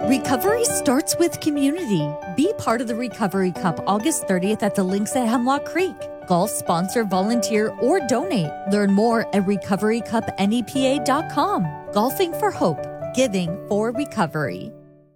Recovery starts with community. Be part of the Recovery Cup August 30th at the links at Hemlock Creek. Golf sponsor, volunteer, or donate. Learn more at recoverycupnepa.com. Golfing for hope. Giving for recovery.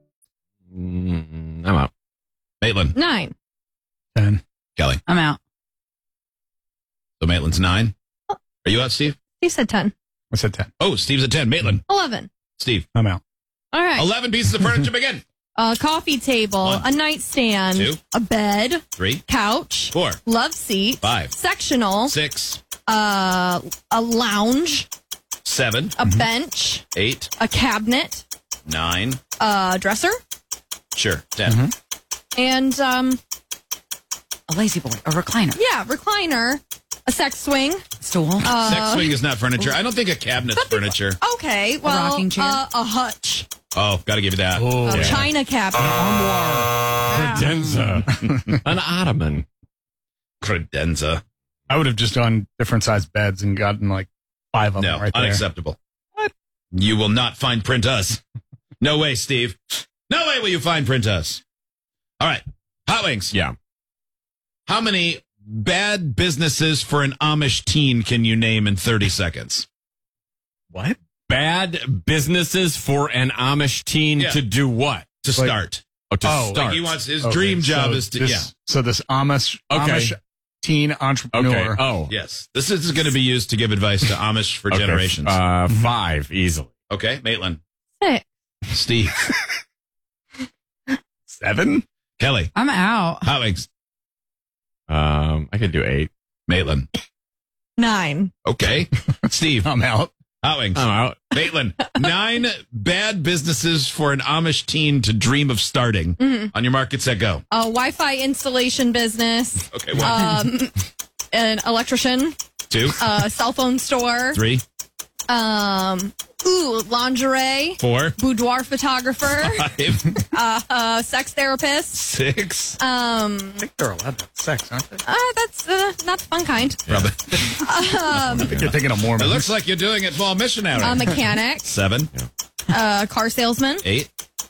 I'm out. Maitland. 9. 10. Kelly. I'm out. So Maitland's 9. Are you out, Steve? He said 10. I said 10. Oh, Steve's at 10. Maitland. 11. Steve. I'm out. All right. 11 pieces of furniture begin. A coffee table, 1, a nightstand, 2, a bed, 3, couch, 4, love seat, 5, sectional, 6, a lounge, 7, a bench, 8, a cabinet, 9. a dresser, Sure. 10. and A lazy boy, a recliner, recliner, a sex swing. stool. Sex swing is not furniture. I don't think a cabinet's furniture. Okay, well, rocking chair. a hutch, Oh, got to give you that. a china cabinet. Credenza. An ottoman. Credenza. I would have just gone different size beds and gotten like 5 of No, them right there. unacceptable. What? You will not fine print us. No way, Steve. No way will you fine print us. All right. Hot Wings. Yeah. How many bad businesses for an Amish teen can you name in 30 seconds? What? Bad businesses for an Amish teen Yeah. to do what? To start. Oh, to start. Like he wants his Okay, dream job so is to, this, So this Amish Okay. teen entrepreneur. Okay. Oh. Yes. This is going to be used to give advice to Amish for Okay. generations. 5 easily. Okay, Maitland. 6. Steve. 7? Kelly. I'm out. Hot Wings. I could do 8. Maitland. 9. Okay. Steve. I'm out. Hot Wings. I'm out. Maitland. 9 bad businesses for an Amish teen to dream of starting. On your mark, get set, go. A Wi-Fi installation business, Okay, 1, an electrician, 2, a cell phone store, 3, lingerie, 4, boudoir photographer, 5, sex therapist. 6. I think they're allowed to have sex, aren't they? That's not the fun kind. Probably. I think you're thinking of It Mormons. looks like you're doing it for a missionary. A mechanic, 7, car salesman. 8,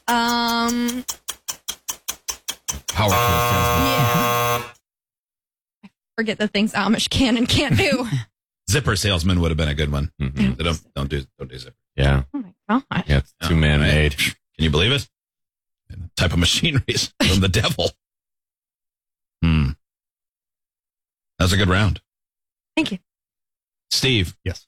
Power salesman. Yeah. I forget the things Amish can and can't do. zipper salesman would have been a good one. Mhm. So don't do zipper. Yeah. Oh my god. Yeah, it's Oh, 2 man right. made. Can you believe it? Type of machinery is from the devil. That's a good round. Thank you. Steve. Yes.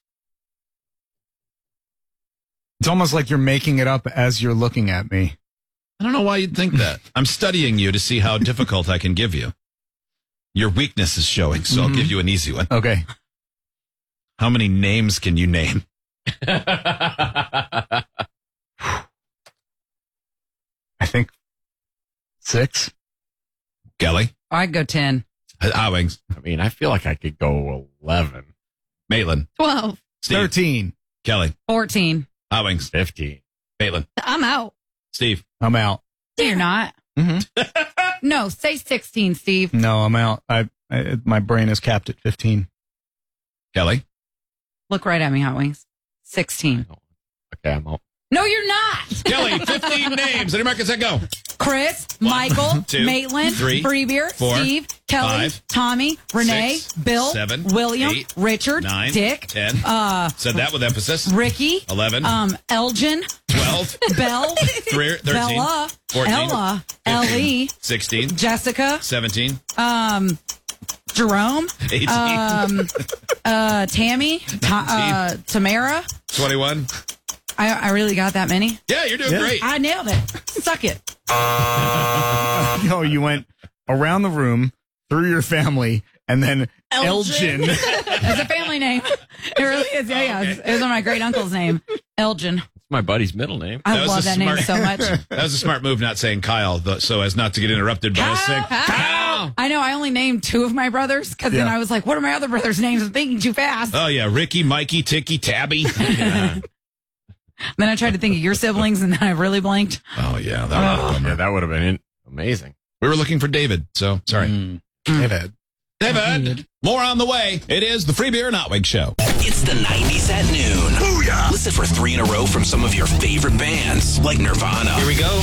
It's almost like you're making it up as you're looking at me. I don't know why you'd think that. I'm studying you to see how difficult I can give you. Your weakness is showing, so I'll give you an easy one. Okay. How many names can you name? I think 6. Kelly? I'd go 10. Hot Wings. I mean, I feel like I could go 11. Maitland. 12. Steve. 13. Kelly. 14. Hot Wings. 15. Maitland. I'm out. Steve. I'm out. No, you're not. No, say 16, Steve. No, I'm out. My brain is capped at 15. Kelly. Look right at me, Hot Wings. 16. Okay, I'm out. No, you're not. Kelly, 15 names. Any markets that go? Chris, 1, Michael, 2, Maitland, 3, Freebeer, 4, Steve, Kelly, 5, Tommy, Renee, 6, Bill, 7, William, 8, Richard, 9, Dick, 10. Said that with emphasis. Ricky, 11, Elgin, 12, Belle, 13, Bella, 14, Ella, 15, Ellie, 16, Jessica, 17, Jerome, 18, Tammy, Tamara. 21. I really got that many. Yeah, you're doing great. I nailed it. Suck it. No, you went around the room through your family and then Elgin. It's a family name. It really is. Yeah. Okay. It was my great uncle's name, Elgin. It's my buddy's middle name. I That was love a that name so much. That was a smart move not saying Kyle, so as not to get interrupted by us saying, Kyle! I know. I only named 2 of my brothers because then I was like, what are my other brothers' names? I'm thinking too fast. oh, yeah, Ricky, Mikey, Ticky, Tabby. Then I tried to think of your siblings and then I really blanked. Oh, yeah. That Yeah, that would have been amazing. We were looking for David, so sorry. David. David, more on the way. It is the Free Beer and Hot Wings Show. It's the 90s at noon. Booyah! Listen for 3 in a row from some of your favorite bands, like Nirvana. Here we go.